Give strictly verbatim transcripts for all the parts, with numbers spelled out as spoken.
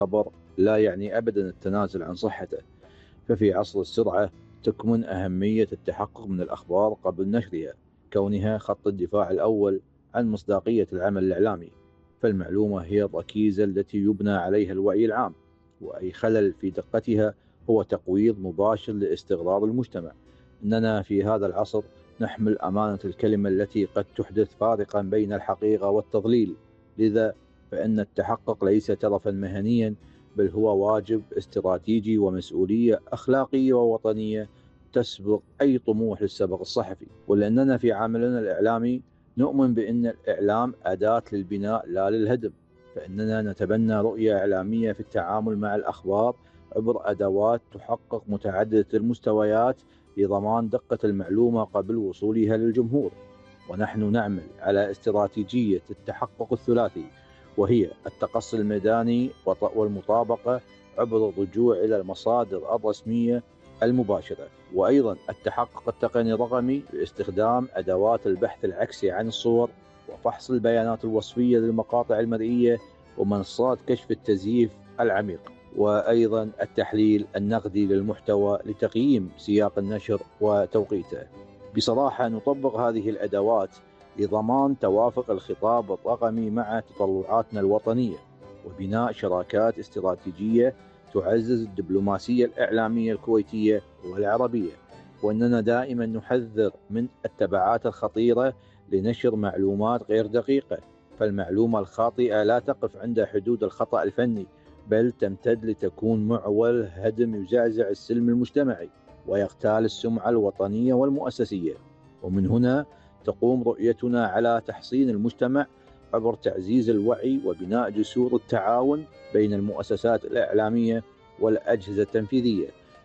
خبر لا يعني أبدا التنازل عن صحته. ففي عصر السرعة تكمن أهمية التحقق من الأخبار قبل نشرها، كونها خط الدفاع الأول عن مصداقية العمل الإعلامي. فالمعلومة هي الركيزة التي يبنى عليها الوعي العام، وأي خلل في دقتها هو تقويض مباشر لاستغرار المجتمع. إننا في هذا العصر نحمل أمانة الكلمة التي قد تحدث فارقا بين الحقيقة والتضليل. لذا فإن التحقق ليس ترفا مهنيا، بل هو واجب استراتيجي ومسؤولية أخلاقية ووطنية تسبق أي طموح للسبق الصحفي. ولأننا في عملنا الإعلامي نؤمن بأن الإعلام أداة للبناء لا للهدم، فإننا نتبنى رؤية إعلامية في التعامل مع الأخبار عبر أدوات تحقق متعددة المستويات لضمان دقة المعلومة قبل وصولها للجمهور. ونحن نعمل على استراتيجية التحقق الثلاثي، وهي التقصي الميداني والمطابقة عبر الرجوع إلى المصادر الرسمية المباشرة، وأيضا التحقق التقني الرقمي باستخدام أدوات البحث العكسي عن الصور وفحص البيانات الوصفية للمقاطع المرئية ومنصات كشف التزييف العميق، وأيضا التحليل النقدي للمحتوى لتقييم سياق النشر وتوقيته. بصراحة نطبق هذه الأدوات لضمان توافق الخطاب الرقمي مع تطلعاتنا الوطنية، وبناء شراكات استراتيجية تعزز الدبلوماسية الإعلامية الكويتية والعربية. وأننا دائما نحذر من التبعات الخطيرة لنشر معلومات غير دقيقة، فالمعلومة الخاطئة لا تقف عند حدود الخطأ الفني، بل تمتد لتكون معول هدم يزعزع السلم المجتمعي ويغتال السمعة الوطنية والمؤسسية. ومن هنا تقوم رؤيتنا على تحصين المجتمع عبر تعزيز الوعي وبناء جسور التعاون بين المؤسسات الإعلامية والأجهزة التنفيذية،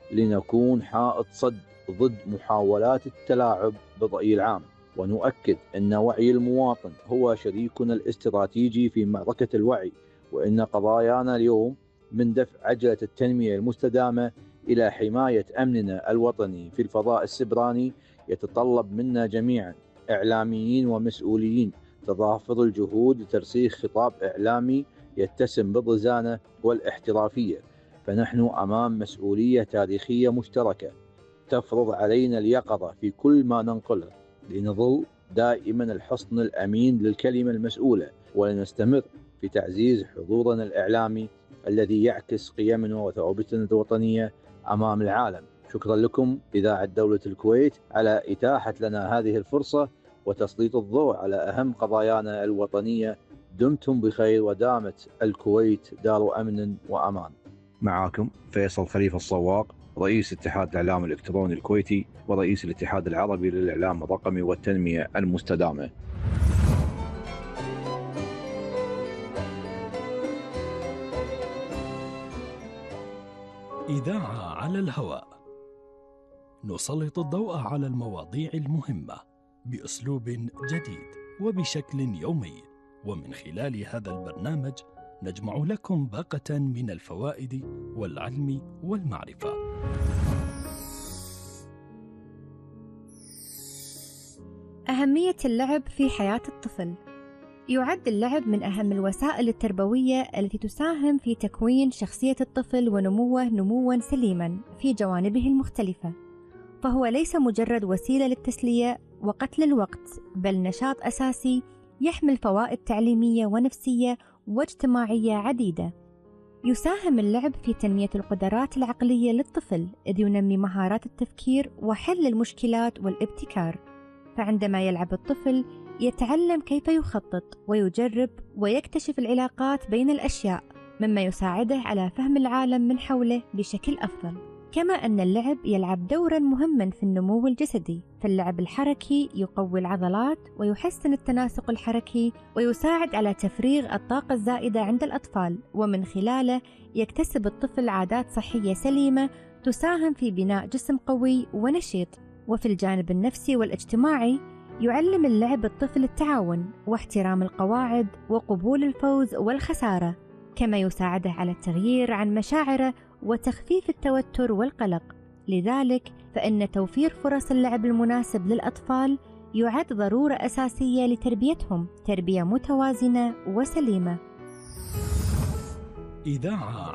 لنكون حائط صد ضد محاولات التلاعب بالرأي العام. ونؤكد أن وعي المواطن هو شريكنا الاستراتيجي في معركة الوعي، وأن قضايانا اليوم من دفع عجلة التنمية المستدامة إلى حماية أمننا الوطني في الفضاء السبراني يتطلب منا جميعا إعلاميين ومسؤولين تضافر الجهود لترسيخ خطاب إعلامي يتسم بالرزانة والاحترافية. فنحن أمام مسؤولية تاريخية مشتركة تفرض علينا اليقظة في كل ما ننقله، لنظل دائما الحصن الأمين للكلمة المسؤولة، ولنستمر في تعزيز حضورنا الإعلامي الذي يعكس قيمنا وثوابتنا الوطنية أمام العالم. شكرا لكم إذاعة دولة الكويت على إتاحة لنا هذه الفرصة وتسليط الضوء على أهم قضايانا الوطنية. دمتم بخير، ودامت الكويت دار أمن وأمان. معاكم فيصل خليفة الصواق، رئيس اتحاد الإعلام الإلكتروني الكويتي ورئيس الاتحاد العربي للإعلام الرقمي والتنمية المستدامة. إذاعة على الهواء، نسلط الضوء على المواضيع المهمة بأسلوب جديد وبشكل يومي، ومن خلال هذا البرنامج نجمع لكم باقة من الفوائد والعلم والمعرفة. أهمية اللعب في حياة الطفل. يعد اللعب من أهم الوسائل التربوية التي تساهم في تكوين شخصية الطفل ونموه نمواً سليماً في جوانبه المختلفة، فهو ليس مجرد وسيلة للتسلية وقتل الوقت، بل نشاط أساسي يحمل فوائد تعليمية ونفسية واجتماعية عديدة. يساهم اللعب في تنمية القدرات العقلية للطفل، إذ ينمي مهارات التفكير وحل المشكلات والابتكار. فعندما يلعب الطفل يتعلم كيف يخطط ويجرب ويكتشف العلاقات بين الأشياء، مما يساعده على فهم العالم من حوله بشكل أفضل. كما أن اللعب يلعب دورا مهما في النمو الجسدي، فاللعب الحركي يقوي العضلات ويحسن التناسق الحركي ويساعد على تفريغ الطاقة الزائدة عند الأطفال، ومن خلاله يكتسب الطفل عادات صحية سليمة تساهم في بناء جسم قوي ونشيط. وفي الجانب النفسي والاجتماعي يعلم اللعب الطفل التعاون واحترام القواعد وقبول الفوز والخسارة، كما يساعده على التغيير عن مشاعره وتخفيف التوتر والقلق. لذلك فإن توفير فرص اللعب المناسب للأطفال يعد ضرورة أساسية لتربيتهم تربية متوازنة وسليمة. إذاعة